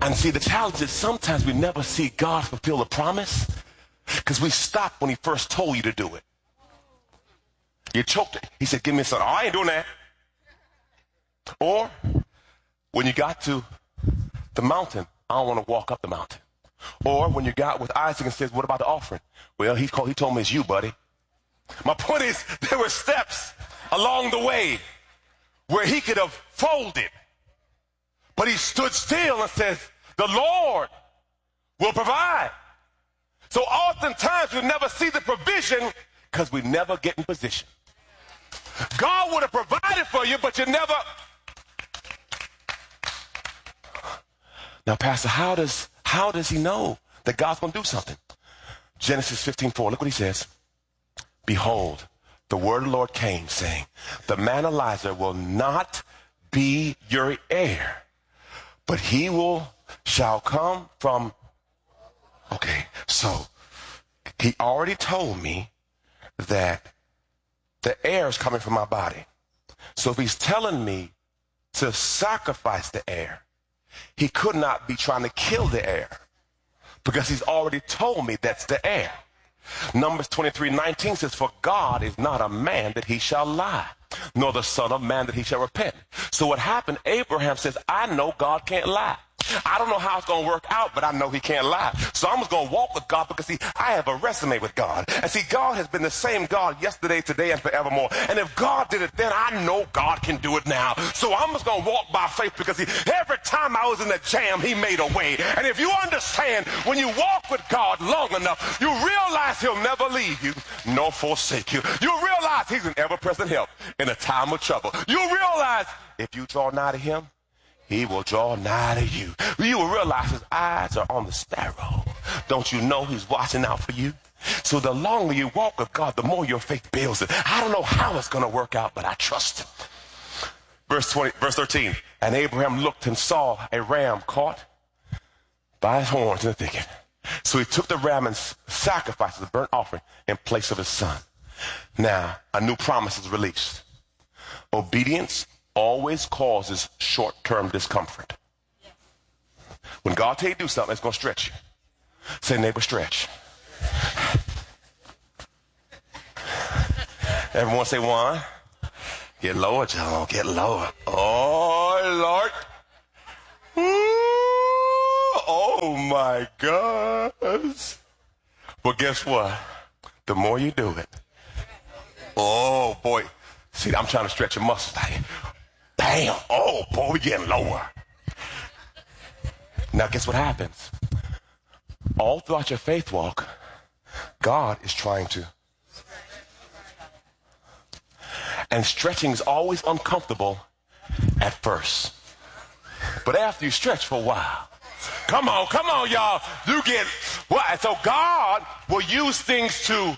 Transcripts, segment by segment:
And see, the challenge is sometimes we never see God fulfill the promise because we stopped when he first told you to do it. You choked it. He said, give me a son. Oh, I ain't doing that. Or when you got to the mountain, I don't want to walk up the mountain. Or when you got with Isaac and says, what about the offering? Well, he told me it's you, buddy. My point is, there were steps along the way where he could have folded. But he stood still and says, the Lord will provide. So oftentimes we never see the provision because we never get in position. God would have provided for you, but you never. Now, Pastor, how does he know that God's going to do something? Genesis 15:4, look what he says. Behold, the word of the Lord came, saying, the man Eliezer will not be your heir, but he shall come from. Okay, so he already told me that the heir is coming from my body. So if he's telling me to sacrifice the heir, he could not be trying to kill the heir because he's already told me that's the heir. Numbers 23:19 says, for God is not a man that he shall lie, nor the son of man that he shall repent. So what happened, Abraham says, I know God can't lie. I don't know how it's going to work out, but I know he can't lie. So I'm just going to walk with God because, see, I have a resume with God. And see, God has been the same God yesterday, today, and forevermore. And if God did it then, I know God can do it now. So I'm just going to walk by faith because, see, every time I was in the jam, he made a way. And if you understand, when you walk with God long enough, you realize he'll never leave you nor forsake you. You realize he's an ever-present help in a time of trouble. You realize if you draw nigh to him, he will draw nigh to you. You will realize his eyes are on the sparrow. Don't you know he's watching out for you? So the longer you walk with God, the more your faith builds it. I don't know how it's going to work out, but I trust him. Verse 13. And Abraham looked and saw a ram caught by his horns in the thicket. So he took the ram and sacrificed the burnt offering in place of his son. Now, a new promise is released. Obedience always causes short-term discomfort. When God tells you to do something, it's going to stretch you. Say, neighbor, stretch. Everyone say one. Get lower, John. Get lower. Oh, Lord. Ooh, oh, my gosh. But guess what? The more you do it, oh, boy. See, I'm trying to stretch your muscles. Damn. Oh, boy, we're getting lower. Now, guess what happens? All throughout your faith walk, God is trying to. And stretching is always uncomfortable at first. But after you stretch for a while, come on, y'all. You get what? So God will use things to.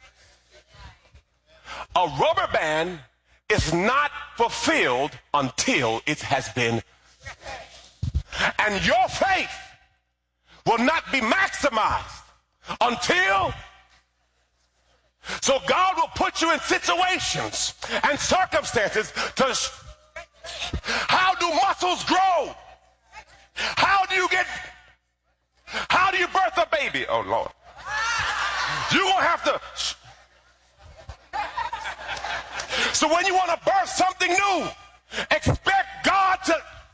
A rubber band is not fulfilled until it has been. And your faith will not be maximized until. So God will put you in situations and circumstances to. How do muscles grow? How do you birth a baby? Oh, Lord. You're going to have to. So when you want to birth something new, expect God to.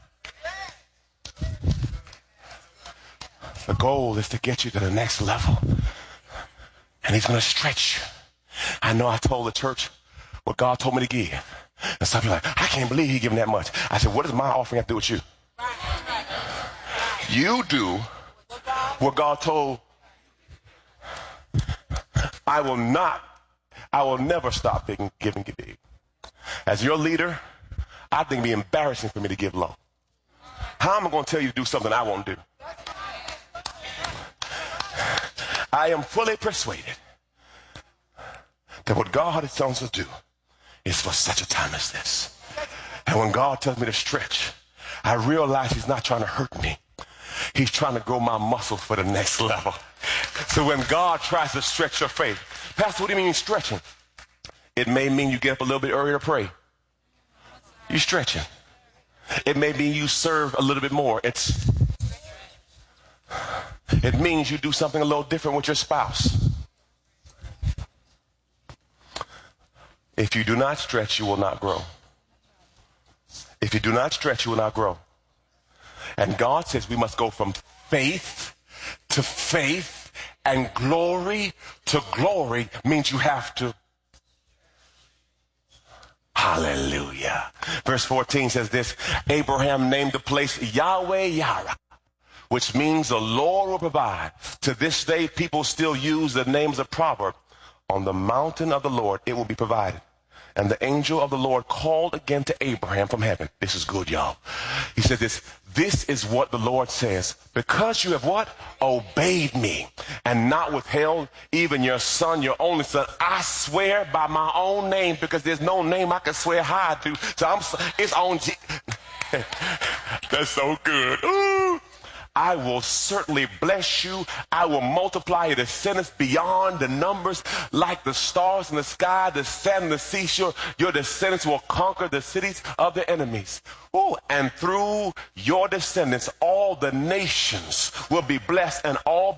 The goal is to get you to the next level. And he's going to stretch you. I know I told the church what God told me to give. And some people are like, I can't believe he's giving that much. I said, what does my offering have to do with you? You do what God told. I will never stop giving big. As your leader, I think it'd be embarrassing for me to give low. How am I going to tell you to do something I won't do? I am fully persuaded that what God is telling us to do is for such a time as this. And when God tells me to stretch, I realize he's not trying to hurt me. He's trying to grow my muscles for the next level. So when God tries to stretch your faith, Pastor, what do you mean stretching? It may mean you get up a little bit earlier to pray. You're stretching. It may mean you serve a little bit more. It means you do something a little different with your spouse. If you do not stretch, you will not grow. If you do not stretch, you will not grow. And God says we must go from faith to faith, and glory to glory means you have to. Hallelujah. Verse 14 says this, Abraham named the place Yahweh Yireh, which means the Lord will provide. To this day, people still use the name as a proverb. On the mountain of the Lord, it will be provided. And the angel of the Lord called again to Abraham from heaven. This is good, y'all. He said this is what the Lord says. Because you have what? Obeyed me and not withheld even your son, your only son. I swear by my own name, because there's no name I can swear high to. So it's on. That's so good. Ooh. I will certainly bless you. I will multiply your descendants beyond the numbers, like the stars in the sky, the sand in the seashore. Your descendants will conquer the cities of their enemies. Ooh, and through your descendants, all the nations will be blessed, and all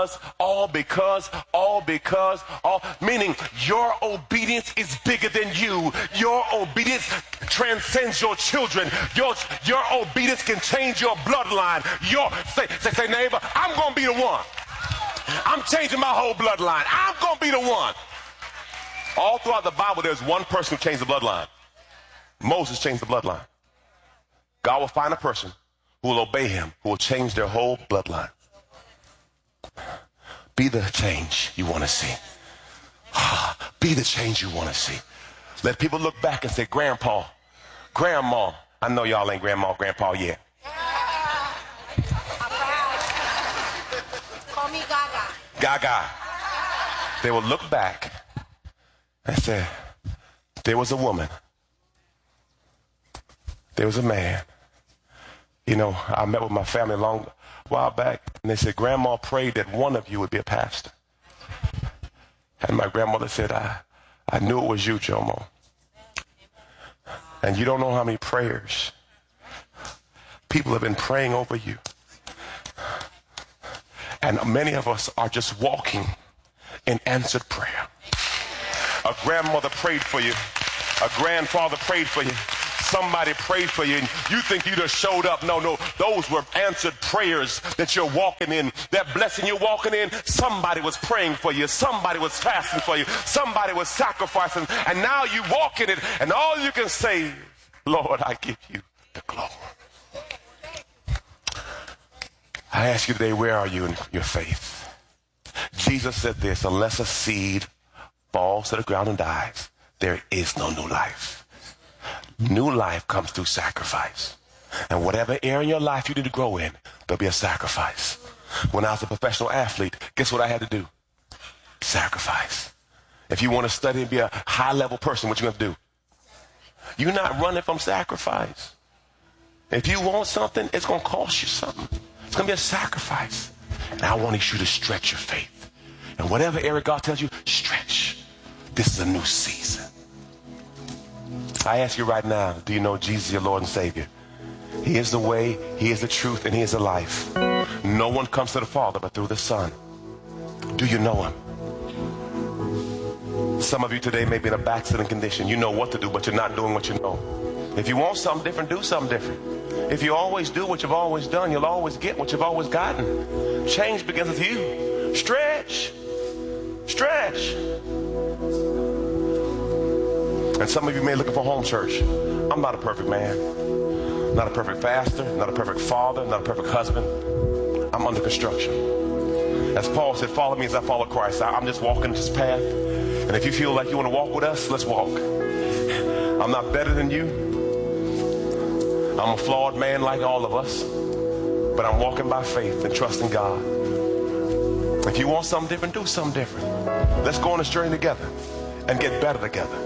meaning your obedience is bigger than you. Your obedience transcends your children. Your obedience can change your bloodline. Say, neighbor, I'm going to be the one. I'm changing my whole bloodline. I'm going to be the one. All throughout the Bible, there's one person who changed the bloodline. Moses changed the bloodline. God will find a person who will obey him, who will change their whole bloodline. Be the change you want to see. Be the change you want to see. Let people look back and say, Grandpa, Grandma. I know y'all ain't Grandma, Grandpa yet. Call me Gaga. Gaga. They will look back and say, there was a woman. There was a man. You know, I met with my family a long while back, and they said, Grandma prayed that one of you would be a pastor. And my grandmother said, I knew it was you, Jomo. And you don't know how many prayers people have been praying over you. And many of us are just walking in answered prayer. A grandmother prayed for you. A grandfather prayed for you. Somebody prayed for you, and you think you just showed up. No, those were answered prayers that you're walking in. That blessing you're walking in, somebody was praying for you. Somebody was fasting for you. Somebody was sacrificing, and now you walk in it, and all you can say is, Lord, I give you the glory. I ask you today, where are you in your faith? Jesus said this, unless a seed falls to the ground and dies, there is no new life. New life comes through sacrifice. And whatever area in your life you need to grow in, there'll be a sacrifice. When I was a professional athlete, guess what I had to do? Sacrifice. If you want to study and be a high-level person, what you have to do? You're not running from sacrifice. If you want something, it's going to cost you something. It's going to be a sacrifice. And I want you to stretch your faith. And whatever area God tells you, stretch. This is a new season. I ask you right now, do you know Jesus, your Lord and Savior? He is the way, He is the truth, and He is the life. No one comes to the Father but through the Son. Do you know Him? Some of you today may be in a backsliding condition. You know what to do, but you're not doing what you know. If you want something different, do something different. If you always do what you've always done, you'll always get what you've always gotten. Change begins with you. Stretch. Stretch. And some of you may be looking for home church. I'm not a perfect man, not a perfect pastor, not a perfect father, not a perfect husband. I'm under construction. As Paul said, follow me as I follow Christ. I'm just walking this path. And if you feel like you want to walk with us, let's walk. I'm not better than you. I'm a flawed man like all of us. But I'm walking by faith and trusting God. If you want something different, do something different. Let's go on this journey together and get better together.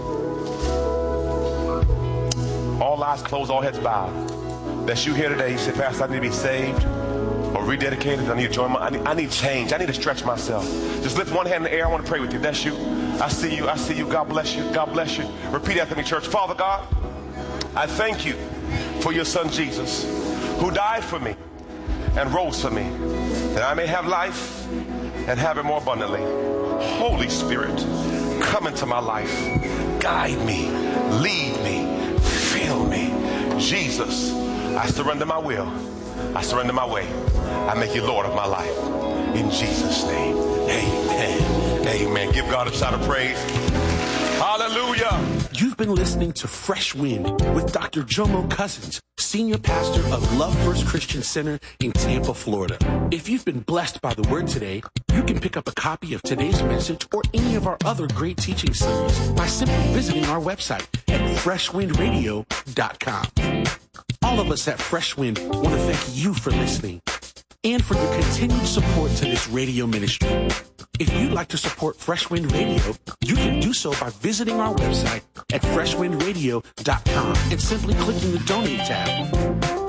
All eyes closed, all heads bowed. That's you here today. You said, Pastor, I need to be saved or rededicated. I need to join I need change. I need to stretch myself. Just lift one hand in the air. I want to pray with you. That's you. I see you. I see you. God bless you. God bless you. Repeat after me, church. Father God, I thank you for your son Jesus, who died for me and rose for me, that I may have life and have it more abundantly. Holy Spirit, come into my life. Guide me, lead me, fill me. Jesus, I surrender my will. I surrender my way. I make you Lord of my life. In Jesus' name, amen. Amen. Give God a shout of praise. Hallelujah. You've been listening to Fresh Wind with Dr. Jomo Cousins, Senior Pastor of Love First Christian Center in Tampa, Florida. If you've been blessed by the word today, you can pick up a copy of today's message or any of our other great teaching series by simply visiting our website at freshwindradio.com. All of us at Fresh Wind want to thank you for listening and for your continued support to this radio ministry. If you'd like to support Fresh Wind Radio, you can do so by visiting our website at freshwindradio.com and simply clicking the Donate tab.